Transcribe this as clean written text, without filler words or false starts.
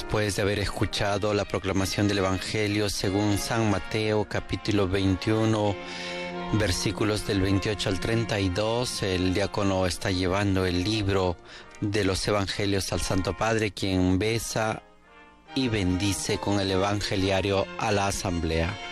Después de haber escuchado la proclamación del Evangelio según San Mateo, capítulo 21, versículos del 28 al 32, el diácono está llevando el libro de los Evangelios al Santo Padre, quien besa y bendice con el evangeliario a la asamblea.